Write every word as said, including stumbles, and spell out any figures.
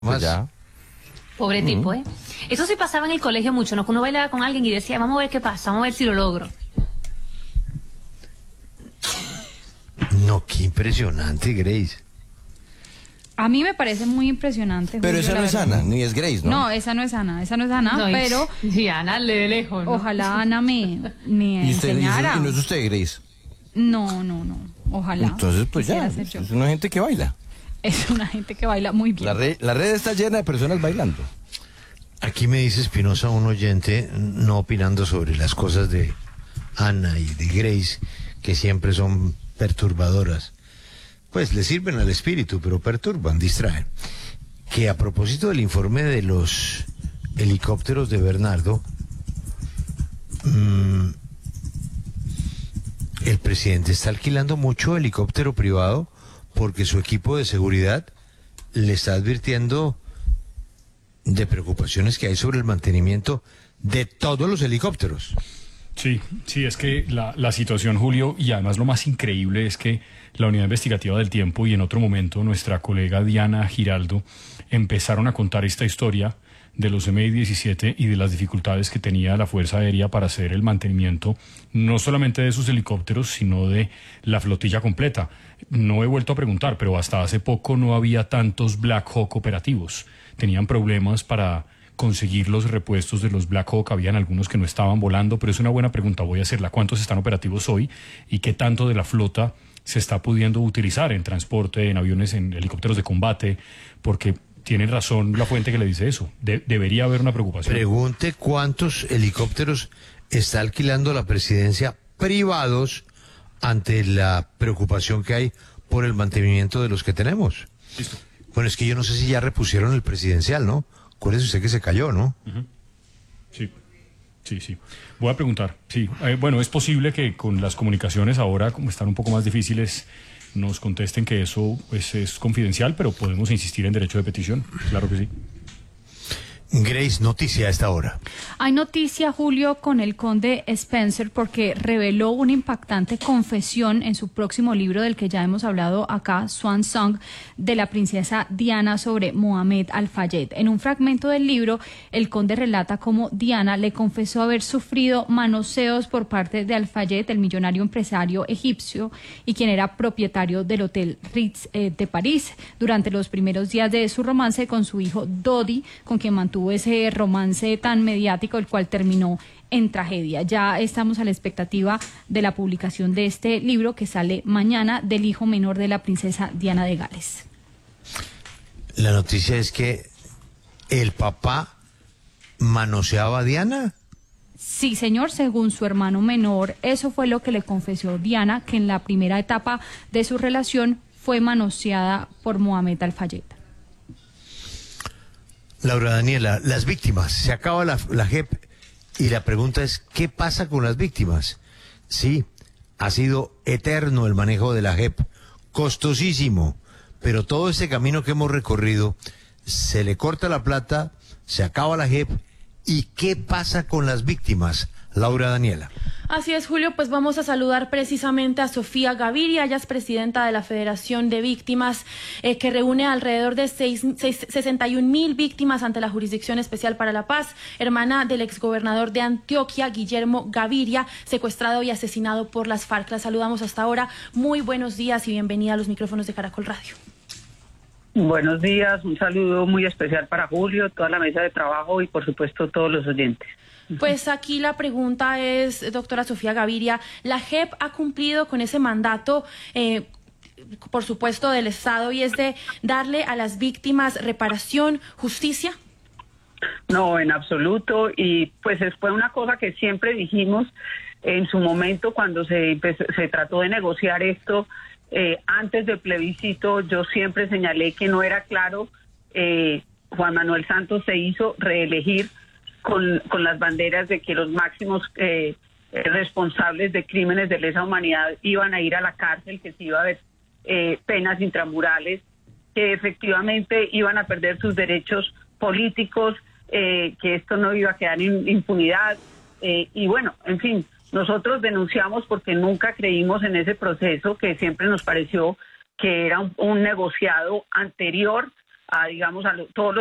Pues ya. Pobre tipo, uh-huh. ¿eh? Eso sí pasaba en el colegio mucho, ¿no? Que uno bailaba con alguien y decía, vamos a ver qué pasa, vamos a ver si lo logro. No, qué impresionante, Grace. A mí me parece muy impresionante. Pero Julio, esa no es verdad. Ana, ni es Grace, ¿no? No, esa no es Ana, esa no es Ana, No, pero... Y Ana le de lejos, ¿no? Ojalá Ana me, me ¿Y usted enseñara. y no es usted, Grace? No, no, no, ojalá. Entonces, pues ya, Quisiera ser yo. es una gente que baila. Es una gente que baila muy bien. La red, la red está llena de personas bailando. Aquí me dice Espinosa, un oyente, no opinando sobre las cosas de Ana y de Grace, que siempre son perturbadoras. Pues le sirven al espíritu, pero perturban, distraen. Que a propósito del informe de los helicópteros de Bernardo, mmm, el presidente está alquilando mucho helicóptero privado porque su equipo de seguridad le está advirtiendo de preocupaciones que hay sobre el mantenimiento de todos los helicópteros. Sí, sí, es que la, la situación, Julio, y además lo más increíble es que la Unidad Investigativa del Tiempo y en otro momento nuestra colega Diana Giraldo empezaron a contar esta historia de los M I diecisiete y de las dificultades que tenía la Fuerza Aérea para hacer el mantenimiento no solamente de sus helicópteros, sino de la flotilla completa. No he vuelto a preguntar, pero hasta hace poco no había tantos Black Hawk operativos. Tenían problemas para conseguir los repuestos de los Black Hawk, habían algunos que no estaban volando, pero es una buena pregunta, voy a hacerla. ¿Cuántos están operativos hoy y qué tanto de la flota se está pudiendo utilizar en transporte, en aviones, en helicópteros de combate? Porque tiene razón la fuente que le dice eso. De- debería haber una preocupación. Pregunte cuántos helicópteros está alquilando la presidencia privados ante la preocupación que hay por el mantenimiento de los que tenemos. Listo. Bueno, es que yo no sé si ya repusieron el presidencial, ¿no? Acuérdese usted que se cayó, ¿no? Uh-huh. Sí, sí, sí. Voy a preguntar. Sí, eh, bueno, es posible que con las comunicaciones ahora, como están un poco más difíciles, nos contesten que eso pues, es confidencial, pero podemos insistir en derecho de petición. Claro que sí. Grace, noticia a esta hora. Hay noticia, Julio, con el conde Spencer porque reveló una impactante confesión en su próximo libro del que ya hemos hablado acá, Swan Song, de la princesa Diana sobre Mohamed Al-Fayed. En un fragmento del libro, el conde relata cómo Diana le confesó haber sufrido manoseos por parte de Al-Fayed, el millonario empresario egipcio y quien era propietario del Hotel Ritz eh, de París, durante los primeros días de su romance con su hijo Dodi, con quien mantuvo ese romance tan mediático, el cual terminó en tragedia. Ya estamos a la expectativa de la publicación de este libro que sale mañana, del hijo menor de la princesa Diana de Gales. La noticia es que el papá manoseaba a Diana. Sí, señor, según su hermano menor, eso fue lo que le confesó Diana, que en la primera etapa de su relación fue manoseada por Mohamed Al-Fayed. Laura Daniela, las víctimas, se acaba la, la J E P y la pregunta es, ¿qué pasa con las víctimas? Sí, ha sido eterno el manejo de la J E P, costosísimo, pero todo ese camino que hemos recorrido, se le corta la plata, se acaba la J E P, ¿y qué pasa con las víctimas? Laura Daniela. Así es, Julio, pues vamos a saludar precisamente a Sofía Gaviria, ella es presidenta de la Federación de Víctimas, eh, que reúne alrededor de seis, seis, sesenta y un mil víctimas ante la Jurisdicción Especial para la Paz, hermana del exgobernador de Antioquia, Guillermo Gaviria, secuestrado y asesinado por las FARC. La saludamos hasta ahora. Muy buenos días y bienvenida a los micrófonos de Caracol Radio. Buenos días, un saludo muy especial para Julio, toda la mesa de trabajo y por supuesto todos los oyentes. Pues aquí la pregunta es, doctora Sofía Gaviria, ¿la J E P ha cumplido con ese mandato, eh, por supuesto, del Estado, y es de darle a las víctimas reparación, justicia? No, en absoluto, y pues fue una cosa que siempre dijimos en su momento cuando se, empezó, se trató de negociar esto, eh, antes del plebiscito. Yo siempre señalé que no era claro, eh, Juan Manuel Santos se hizo reelegir Con, con las banderas de que los máximos eh, responsables de crímenes de lesa humanidad iban a ir a la cárcel, que se iba a ver eh, penas intramurales, que efectivamente iban a perder sus derechos políticos, eh, que esto no iba a quedar en impunidad. Eh, y bueno, en fin, nosotros denunciamos porque nunca creímos en ese proceso, que siempre nos pareció que era un, un negociado anterior a digamos, a lo, todos los